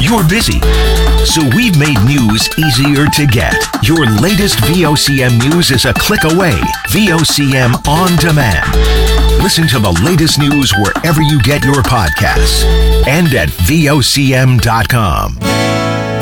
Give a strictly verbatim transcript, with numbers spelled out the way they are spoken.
You're busy, so we've made news easier to get. Your latest V O C M news is a click away. V O C M On Demand. Listen to the latest news wherever you get your podcasts and at V O C M dot com.